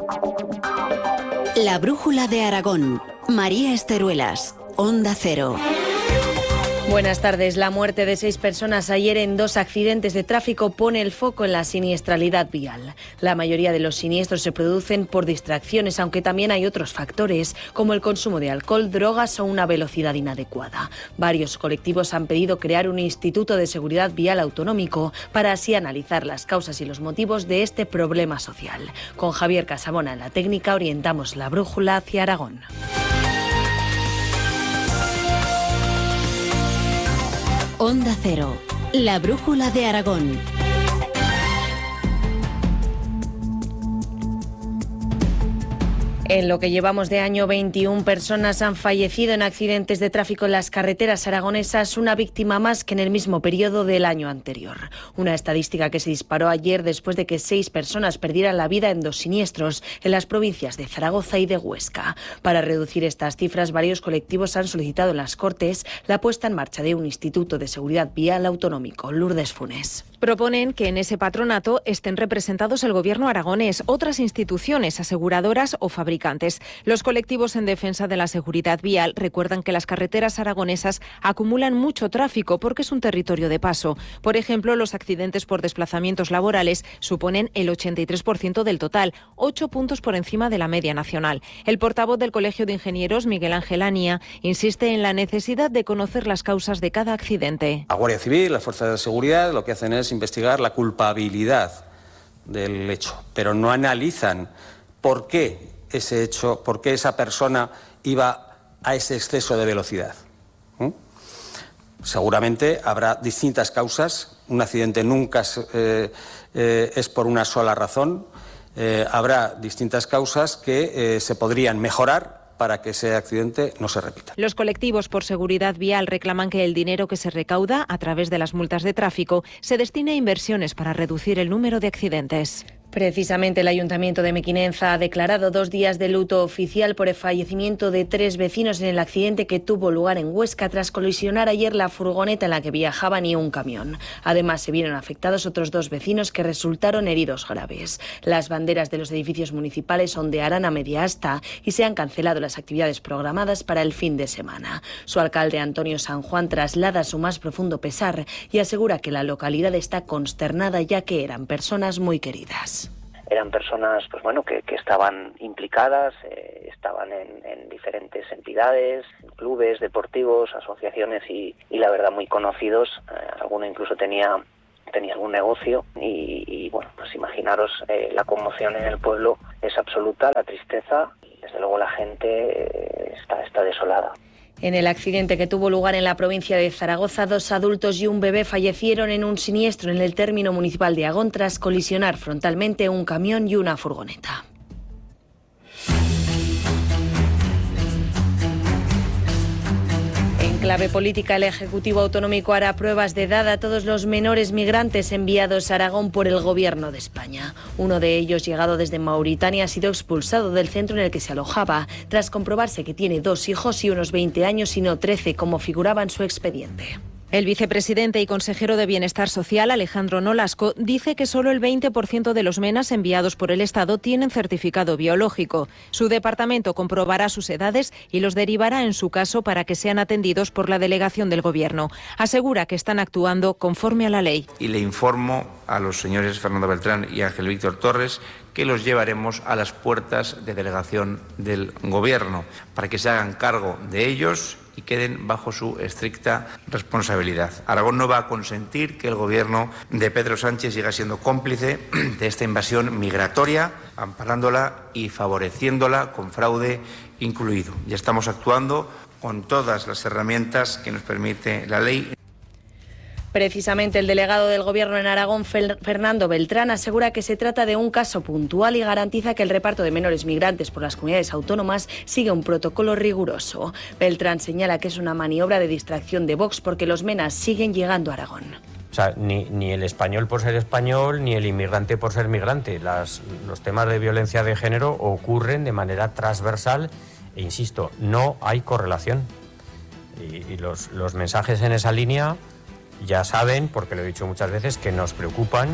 La brújula de Aragón. María Esteruelas, Onda Cero. Buenas tardes. La muerte de 6 personas ayer en 2 accidentes de tráfico pone el foco en la siniestralidad vial. La mayoría de los siniestros se producen por distracciones, aunque también hay otros factores, como el consumo de alcohol, drogas o una velocidad inadecuada. Varios colectivos han pedido crear un Instituto de Seguridad Vial autonómico para así analizar las causas y los motivos de este problema social. Con Javier Casabona en la técnica orientamos la brújula hacia Aragón. Onda Cero, la brújula de Aragón. En lo que llevamos de año, 21 personas han fallecido en accidentes de tráfico en las carreteras aragonesas, una víctima más que en el mismo periodo del año anterior. Una estadística que se disparó ayer después de que 6 personas perdieran la vida en 2 siniestros en las provincias de Zaragoza y de Huesca. Para reducir estas cifras, varios colectivos han solicitado en las Cortes la puesta en marcha de un Instituto de Seguridad Vial autonómico. Lourdes Funes. Proponen que en ese patronato estén representados el Gobierno aragonés, otras instituciones, aseguradoras o fabricantes. Los colectivos en defensa de la seguridad vial recuerdan que las carreteras aragonesas acumulan mucho tráfico porque es un territorio de paso. Por ejemplo, los accidentes por desplazamientos laborales suponen el 83% del total, 8 puntos por encima de la media nacional. El portavoz del Colegio de Ingenieros, Miguel Ángel Ania, insiste en la necesidad de conocer las causas de cada accidente. La Guardia Civil, las fuerzas de seguridad, lo que hacen es investigar la culpabilidad del hecho, pero no analizan por qué ese hecho, por qué esa persona iba a ese exceso de velocidad. Seguramente habrá distintas causas, un accidente nunca es por una sola razón, habrá distintas causas que se podrían mejorar para que ese accidente no se repita. Los colectivos por seguridad vial reclaman que el dinero que se recauda a través de las multas de tráfico se destine a inversiones para reducir el número de accidentes. Precisamente el Ayuntamiento de Mequinenza ha declarado 2 días de luto oficial por el fallecimiento de 3 vecinos en el accidente que tuvo lugar en Huesca tras colisionar ayer la furgoneta en la que viajaban y un camión. Además, se vieron afectados otros 2 vecinos que resultaron heridos graves. Las banderas de los edificios municipales ondearán a media asta y se han cancelado las actividades programadas para el fin de semana. Su alcalde, Antonio San Juan, traslada su más profundo pesar y asegura que la localidad está consternada ya que eran personas muy queridas. Eran personas que estaban implicadas, estaban en diferentes entidades, clubes deportivos, asociaciones y la verdad muy conocidos. Alguno incluso tenía algún negocio y pues imaginaros, la conmoción en el pueblo es absoluta, la tristeza y desde luego la gente está desolada. En el accidente que tuvo lugar en la provincia de Zaragoza, 2 adultos y un bebé fallecieron en un siniestro en el término municipal de Agón tras colisionar frontalmente un camión y una furgoneta. En clave política, el Ejecutivo Autonómico hará pruebas de edad a todos los menores migrantes enviados a Aragón por el Gobierno de España. Uno de ellos, llegado desde Mauritania, ha sido expulsado del centro en el que se alojaba, tras comprobarse que tiene 2 hijos y unos 20 años y no 13, como figuraba en su expediente. El vicepresidente y consejero de Bienestar Social, Alejandro Nolasco, dice que solo el 20% de los menas enviados por el Estado tienen certificado biológico. Su departamento comprobará sus edades y los derivará en su caso para que sean atendidos por la delegación del Gobierno. Asegura que están actuando conforme a la ley. Y le informo a los señores Fernando Beltrán y Ángel Víctor Torres que los llevaremos a las puertas de delegación del Gobierno para que se hagan cargo de ellos y queden bajo su estricta responsabilidad. Aragón no va a consentir que el Gobierno de Pedro Sánchez siga siendo cómplice de esta invasión migratoria, amparándola y favoreciéndola con fraude incluido. Ya estamos actuando con todas las herramientas que nos permite la ley. Precisamente el delegado del Gobierno en Aragón, Fernando Beltrán, asegura que se trata de un caso puntual y garantiza que el reparto de menores migrantes por las comunidades autónomas sigue un protocolo riguroso. Beltrán señala que es una maniobra de distracción de Vox porque los menas siguen llegando a Aragón. O sea, ni el español por ser español, ni el inmigrante por ser migrante. Los temas de violencia de género ocurren de manera transversal e, insisto, no hay correlación. Y los mensajes en esa línea ya saben, porque lo he dicho muchas veces, que nos preocupan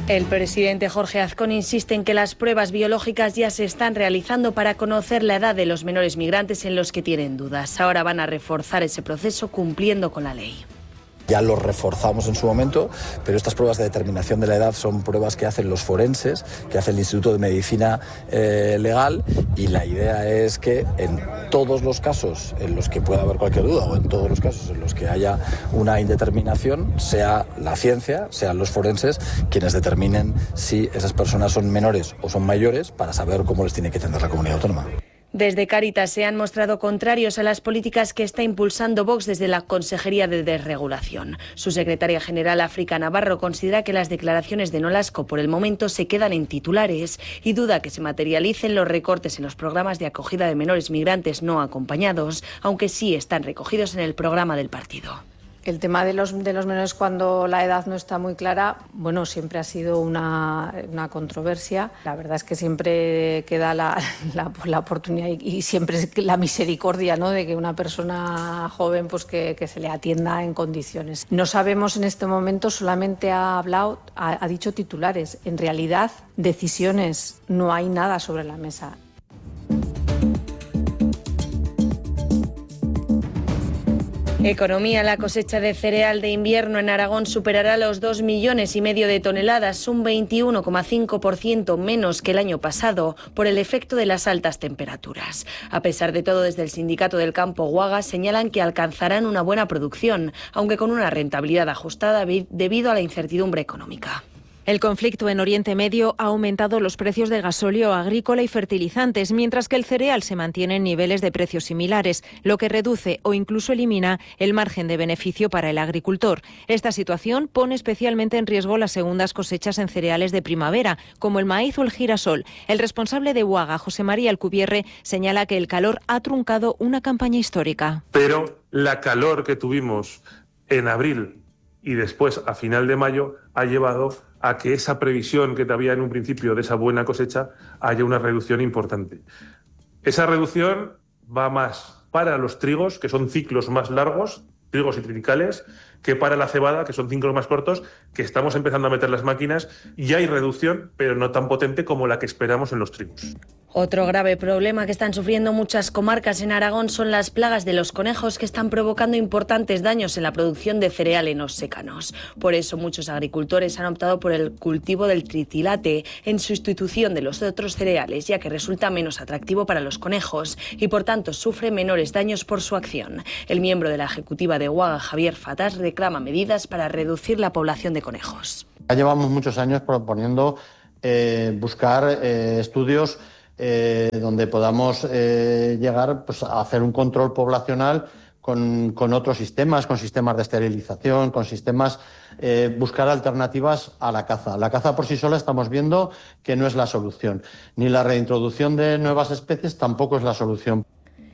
El presidente Jorge Azcón insiste en que las pruebas biológicas ya se están realizando para conocer la edad de los menores migrantes en los que tienen dudas. Ahora van a reforzar ese proceso cumpliendo con la ley. Ya lo reforzamos en su momento, pero estas pruebas de determinación de la edad son pruebas que hacen los forenses, que hace el Instituto de Medicina Legal, y la idea es que en todos los casos en los que pueda haber cualquier duda o en todos los casos en los que haya una indeterminación, sea la ciencia, sean los forenses quienes determinen si esas personas son menores o son mayores para saber cómo les tiene que atender la comunidad autónoma. Desde Cáritas se han mostrado contrarios a las políticas que está impulsando Vox desde la Consejería de Desregulación. Su secretaria general, África Navarro, considera que las declaraciones de Nolasco por el momento se quedan en titulares y duda que se materialicen los recortes en los programas de acogida de menores migrantes no acompañados, aunque sí están recogidos en el programa del partido. El tema de los menores cuando la edad no está muy clara, bueno, siempre ha sido una controversia. La verdad es que siempre queda la oportunidad y siempre es la misericordia, ¿no?, de que una persona joven pues que se le atienda en condiciones. No sabemos en este momento, solamente ha dicho titulares. En realidad, decisiones, no hay nada sobre la mesa. Economía. La cosecha de cereal de invierno en Aragón superará los 2,5 millones de toneladas, un 21,5% menos que el año pasado, por el efecto de las altas temperaturas. A pesar de todo, desde el Sindicato del Campo Guaga señalan que alcanzarán una buena producción, aunque con una rentabilidad ajustada debido a la incertidumbre económica. El conflicto en Oriente Medio ha aumentado los precios de gasóleo agrícola y fertilizantes, mientras que el cereal se mantiene en niveles de precios similares, lo que reduce o incluso elimina el margen de beneficio para el agricultor. Esta situación pone especialmente en riesgo las segundas cosechas en cereales de primavera, como el maíz o el girasol. El responsable de Uaga, José María Alcubierre, señala que el calor ha truncado una campaña histórica. Pero la calor que tuvimos en abril y después a final de mayo ha llevado a que esa previsión que había en un principio de esa buena cosecha haya una reducción importante. Esa reducción va más para los trigos, que son ciclos más largos, trigos y triticales, que para la cebada, que son ciclos más cortos, que estamos empezando a meter las máquinas y hay reducción, pero no tan potente como la que esperamos en los trigos. Otro grave problema que están sufriendo muchas comarcas en Aragón son las plagas de los conejos, que están provocando importantes daños en la producción de cereal en los secanos. Por eso muchos agricultores han optado por el cultivo del tritilate en sustitución de los otros cereales, ya que resulta menos atractivo para los conejos y por tanto sufre menores daños por su acción. El miembro de la ejecutiva de Uaga, Javier Fatás, reclama medidas para reducir la población de conejos. Ya llevamos muchos años proponiendo buscar estudios donde podamos llegar pues, a hacer un control poblacional con otros sistemas, con sistemas de esterilización, con sistemas, buscar alternativas a la caza. La caza por sí sola estamos viendo que no es la solución, ni la reintroducción de nuevas especies tampoco es la solución.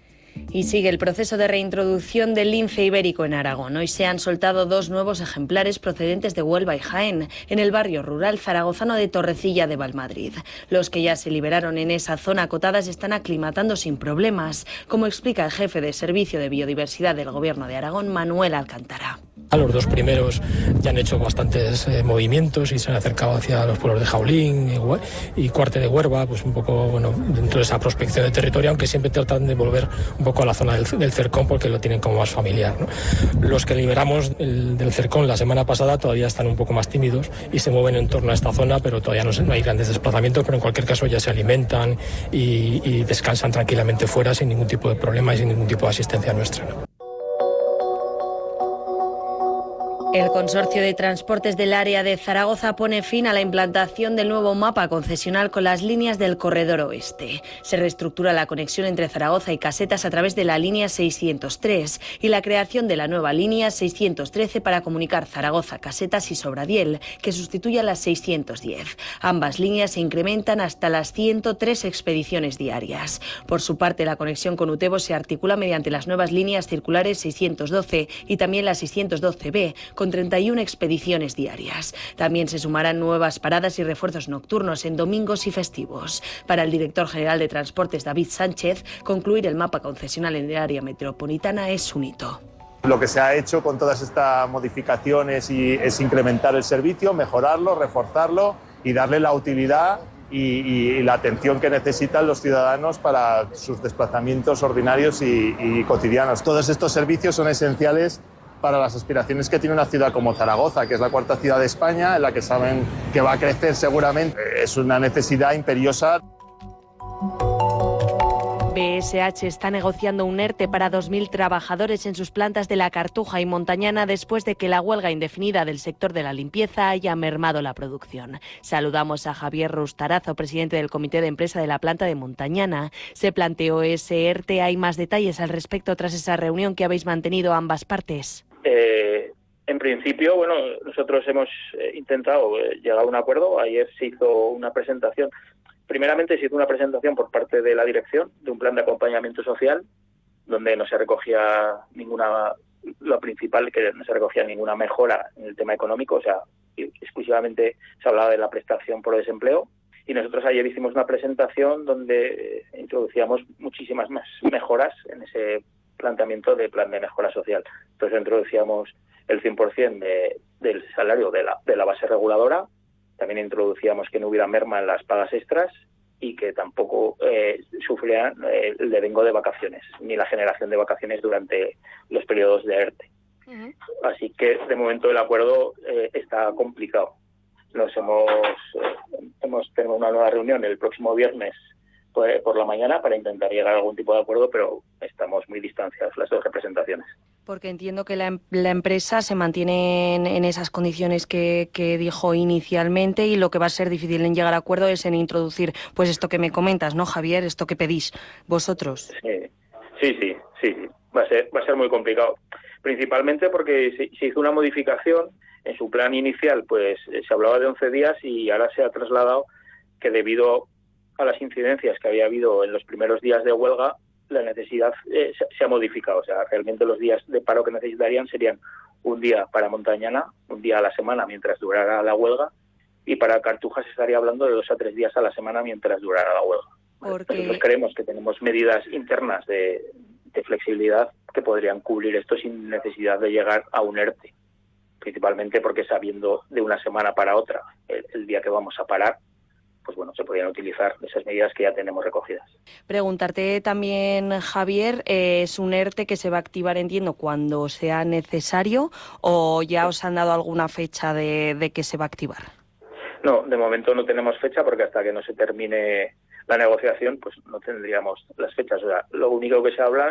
Y sigue el proceso de reintroducción del lince ibérico en Aragón. Hoy se han soltado 2 nuevos ejemplares procedentes de Huelva y Jaén, en el barrio rural zaragozano de Torrecilla de Valmadrid. Los que ya se liberaron en esa zona acotada se están aclimatando sin problemas, como explica el jefe de Servicio de Biodiversidad del Gobierno de Aragón, Manuel Alcántara. A los 2 primeros ya han hecho bastantes movimientos y se han acercado hacia los pueblos de Jaulín y Cuarte de Huerva, pues un poco dentro de esa prospección de territorio, aunque siempre tratan de volver un poco a la zona del Cercón porque lo tienen como más familiar, ¿no? Los que liberamos del Cercón la semana pasada todavía están un poco más tímidos y se mueven en torno a esta zona, pero todavía no hay grandes desplazamientos, pero en cualquier caso ya se alimentan y descansan tranquilamente fuera sin ningún tipo de problema y sin ningún tipo de asistencia nuestra, ¿no? El Consorcio de Transportes del Área de Zaragoza pone fin a la implantación del nuevo mapa concesional con las líneas del Corredor Oeste. Se reestructura la conexión entre Zaragoza y Casetas a través de la línea 603 y la creación de la nueva línea 613 para comunicar Zaragoza, Casetas y Sobradiel, que sustituye a las 610. Ambas líneas se incrementan hasta las 103 expediciones diarias. Por su parte, la conexión con Utebo se articula mediante las nuevas líneas circulares 612 y también la 612B, con 31 expediciones diarias. También se sumarán nuevas paradas y refuerzos nocturnos en domingos y festivos. Para el director general de Transportes, David Sánchez, concluir el mapa concesional en el área metropolitana es un hito. Lo que se ha hecho con todas estas modificaciones es incrementar el servicio, mejorarlo, reforzarlo y darle la utilidad y la atención que necesitan los ciudadanos para sus desplazamientos ordinarios y cotidianos. Todos estos servicios son esenciales para las aspiraciones que tiene una ciudad como Zaragoza, que es la cuarta ciudad de España, en la que saben que va a crecer seguramente. Es una necesidad imperiosa. BSH está negociando un ERTE para 2.000 trabajadores en sus plantas de La Cartuja y Montañana después de que la huelga indefinida del sector de la limpieza haya mermado la producción. Saludamos a Javier Rustarazo, presidente del Comité de Empresa de la planta de Montañana. ¿Se planteó ese ERTE? ¿Hay más detalles al respecto tras esa reunión que habéis mantenido ambas partes? En principio, bueno, nosotros hemos intentado llegar a un acuerdo. Ayer se hizo una presentación. Primeramente se hizo una presentación por parte de la dirección de un plan de acompañamiento social donde no se recogía lo principal, que no se recogía ninguna mejora en el tema económico, o sea, exclusivamente se hablaba de la prestación por desempleo. Y nosotros ayer hicimos una presentación donde introducíamos muchísimas más mejoras en ese planteamiento de plan de mejora social. Entonces introducíamos el 100% del salario de la base reguladora. También introducíamos que no hubiera merma en las pagas extras y que tampoco sufrían el devengo de vacaciones, ni la generación de vacaciones durante los periodos de ERTE. Así que, de momento, el acuerdo está complicado. Tenemos una nueva reunión el próximo viernes por la mañana para intentar llegar a algún tipo de acuerdo, pero estamos muy distanciados las dos representaciones. Porque entiendo que la empresa se mantiene en esas condiciones que dijo inicialmente y lo que va a ser difícil en llegar a acuerdo es en introducir pues esto que me comentas, ¿no, Javier? Esto que pedís vosotros. Sí. Va a ser muy complicado. Principalmente porque se hizo una modificación. En su plan inicial pues se hablaba de 11 días y ahora se ha trasladado que debido a las incidencias que había habido en los primeros días de huelga, la necesidad se ha modificado. O sea, realmente los días de paro que necesitarían serían un día para Montañana, un día a la semana mientras durara la huelga, y para Cartuja se estaría hablando de 2 a 3 días a la semana mientras durara la huelga. Nosotros creemos que tenemos medidas internas de flexibilidad que podrían cubrir esto sin necesidad de llegar a un ERTE, principalmente porque sabiendo de una semana para otra el día que vamos a parar, pues bueno, se podrían utilizar esas medidas que ya tenemos recogidas. Preguntarte también, Javier, ¿es un ERTE que se va a activar, entiendo, cuando sea necesario o ya os han dado alguna fecha de que se va a activar? No, de momento no tenemos fecha porque hasta que no se termine la negociación, pues no tendríamos las fechas. O sea, lo único que se habla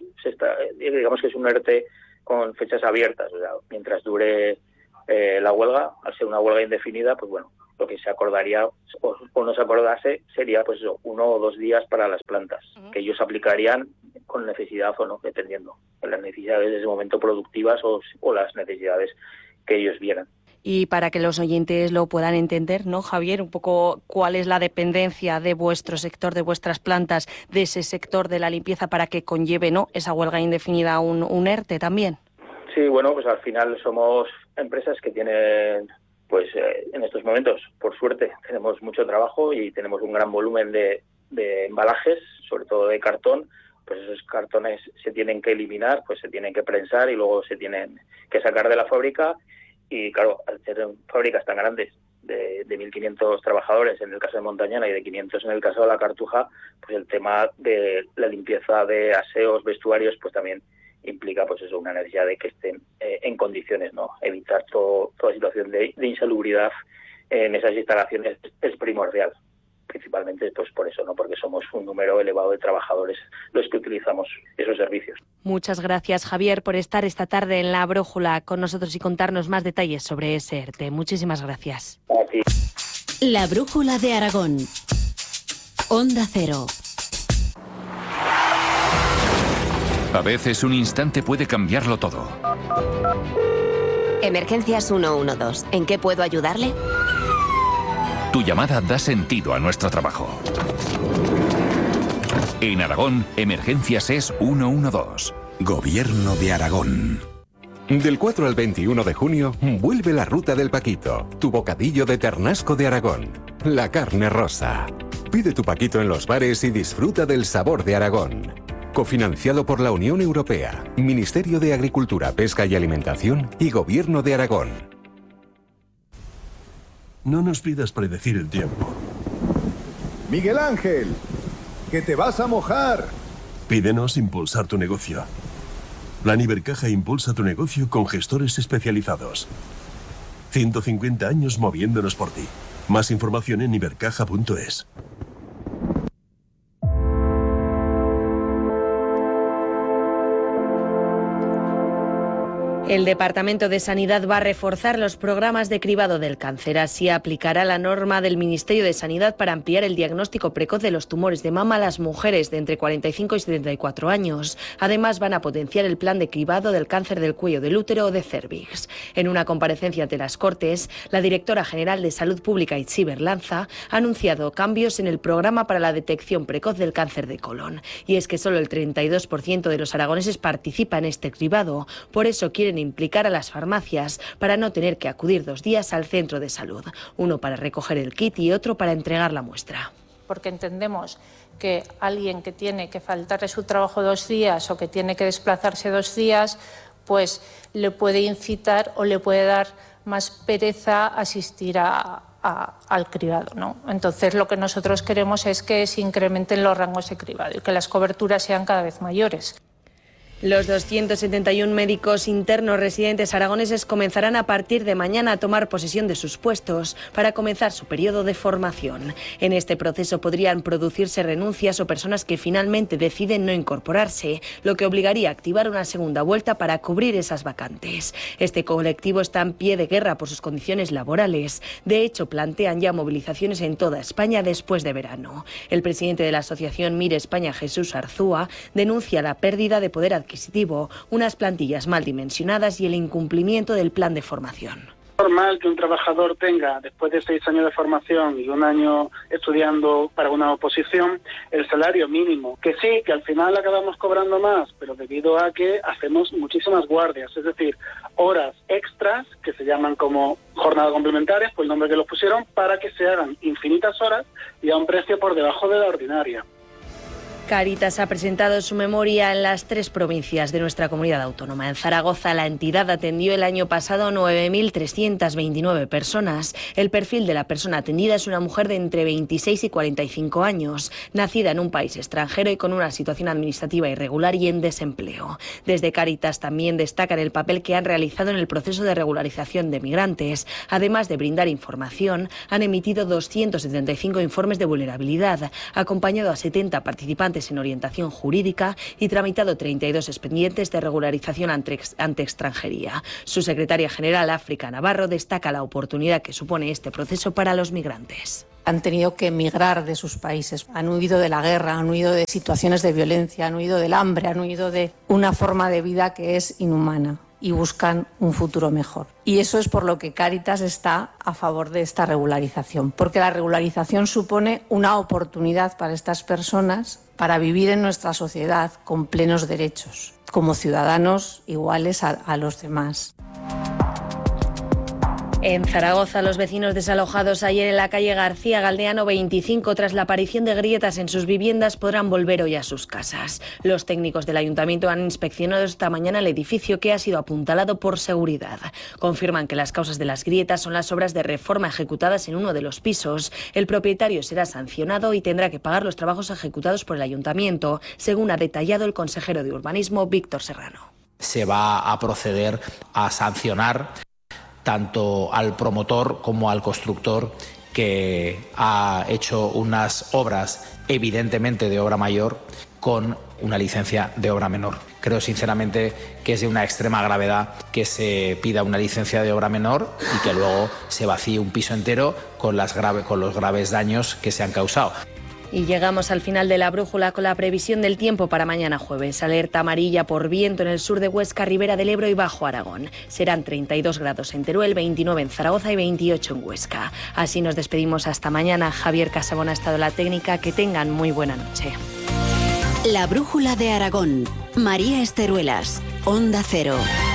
digamos que es un ERTE con fechas abiertas. O sea, mientras dure la huelga, al ser una huelga indefinida, pues bueno, lo que se acordaría o no se acordase sería pues eso, 1 o 2 días para las plantas, que ellos aplicarían con necesidad o no, dependiendo de las necesidades de ese momento productivas o las necesidades que ellos vieran. Y para que los oyentes lo puedan entender, ¿no, Javier? Un poco cuál es la dependencia de vuestro sector, de vuestras plantas, de ese sector de la limpieza para que conlleve, ¿no?, esa huelga indefinida un ERTE también. Sí, bueno, pues al final somos empresas que tienen, pues en estos momentos, por suerte, tenemos mucho trabajo y tenemos un gran volumen de embalajes, sobre todo de cartón. Pues esos cartones se tienen que eliminar, pues se tienen que prensar y luego se tienen que sacar de la fábrica. Y claro, al ser fábricas tan grandes, de 1.500 trabajadores en el caso de Montañana y de 500 en el caso de La Cartuja, pues el tema de la limpieza de aseos, vestuarios, pues también implica pues eso, una necesidad de que estén en condiciones, ¿no? Evitar toda situación de insalubridad en esas instalaciones es primordial. Principalmente pues por eso, ¿no? Porque somos un número elevado de trabajadores los que utilizamos esos servicios. Muchas gracias, Javier, por estar esta tarde en La Brújula con nosotros y contarnos más detalles sobre ese ERTE. Muchísimas gracias. A ti. La Brújula de Aragón. Onda Cero. A veces un instante puede cambiarlo todo. Emergencias 112. ¿En qué puedo ayudarle? Tu llamada da sentido a nuestro trabajo. En Aragón, Emergencias es 112. Gobierno de Aragón. Del 4 al 21 de junio, vuelve la Ruta del Paquito, tu bocadillo de ternasco de Aragón. La carne rosa. Pide tu paquito en los bares y disfruta del sabor de Aragón. Cofinanciado por la Unión Europea, Ministerio de Agricultura, Pesca y Alimentación y Gobierno de Aragón. No nos pidas predecir el tiempo. Miguel Ángel, que te vas a mojar. Pídenos impulsar tu negocio. Plan Ibercaja impulsa tu negocio con gestores especializados. 150 años moviéndonos por ti. Más información en ibercaja.es. El Departamento de Sanidad va a reforzar los programas de cribado del cáncer. Así aplicará la norma del Ministerio de Sanidad para ampliar el diagnóstico precoz de los tumores de mama a las mujeres de entre 45 y 74 años. Además, van a potenciar el plan de cribado del cáncer del cuello del útero o de cérvix. En una comparecencia ante las Cortes, la directora general de Salud Pública, Itziar Berlanza, ha anunciado cambios en el programa para la detección precoz del cáncer de colon. Y es que solo el 32% de los aragoneses participa en este cribado. Por eso quieren implicar a las farmacias para no tener que acudir 2 días al centro de salud, uno para recoger el kit y otro para entregar la muestra. Porque entendemos que alguien que tiene que faltarle su trabajo 2 días o que tiene que desplazarse 2 días, pues le puede incitar o le puede dar más pereza asistir al cribado, ¿no? Entonces lo que nosotros queremos es que se incrementen los rangos de cribado y que las coberturas sean cada vez mayores. Los 271 médicos internos residentes aragoneses comenzarán a partir de mañana a tomar posesión de sus puestos para comenzar su periodo de formación. En este proceso podrían producirse renuncias o personas que finalmente deciden no incorporarse, lo que obligaría a activar una segunda vuelta para cubrir esas vacantes. Este colectivo está en pie de guerra por sus condiciones laborales. De hecho, plantean ya movilizaciones en toda España después de verano. El presidente de la asociación Mire España, Jesús Arzúa, denuncia la pérdida de poder adquisitivo, unas plantillas mal dimensionadas y el incumplimiento del plan de formación. Es normal que un trabajador tenga, después de 6 años de formación y 1 año estudiando para una oposición, el salario mínimo. Que sí, que al final acabamos cobrando más, pero debido a que hacemos muchísimas guardias, es decir, horas extras, que se llaman como jornadas complementarias, por el nombre que los pusieron, para que se hagan infinitas horas y a un precio por debajo de la ordinaria. Cáritas ha presentado su memoria en las 3 provincias de nuestra comunidad autónoma. En Zaragoza, la entidad atendió el año pasado a 9.329 personas. El perfil de la persona atendida es una mujer de entre 26 y 45 años, nacida en un país extranjero y con una situación administrativa irregular y en desempleo. Desde Cáritas también destacan el papel que han realizado en el proceso de regularización de migrantes. Además de brindar información, han emitido 275 informes de vulnerabilidad, acompañado a 70 participantes en orientación jurídica y tramitado 32 expedientes de regularización ante extranjería. Su secretaria general, África Navarro, destaca la oportunidad que supone este proceso para los migrantes. Han tenido que emigrar de sus países, han huido de la guerra, han huido de situaciones de violencia, han huido del hambre, han huido de una forma de vida que es inhumana y buscan un futuro mejor. Y eso es por lo que Cáritas está a favor de esta regularización, porque la regularización supone una oportunidad para estas personas para vivir en nuestra sociedad con plenos derechos, como ciudadanos iguales a los demás. En Zaragoza, los vecinos desalojados ayer en la calle García Galdeano 25 tras la aparición de grietas en sus viviendas podrán volver hoy a sus casas. Los técnicos del ayuntamiento han inspeccionado esta mañana el edificio que ha sido apuntalado por seguridad. Confirman que las causas de las grietas son las obras de reforma ejecutadas en uno de los pisos. El propietario será sancionado y tendrá que pagar los trabajos ejecutados por el ayuntamiento, según ha detallado el consejero de Urbanismo, Víctor Serrano. Se va a proceder a sancionar tanto al promotor como al constructor que ha hecho unas obras evidentemente de obra mayor con una licencia de obra menor. Creo sinceramente que es de una extrema gravedad que se pida una licencia de obra menor y que luego se vacíe un piso entero con los graves daños que se han causado. Y llegamos al final de la brújula con la previsión del tiempo para mañana jueves. Alerta amarilla por viento en el sur de Huesca, Ribera del Ebro y Bajo Aragón. Serán 32 grados en Teruel, 29 en Zaragoza y 28 en Huesca. Así nos despedimos hasta mañana. Javier Casabona ha estado en la técnica. Que tengan muy buena noche. La brújula de Aragón. María Esteruelas, Onda Cero.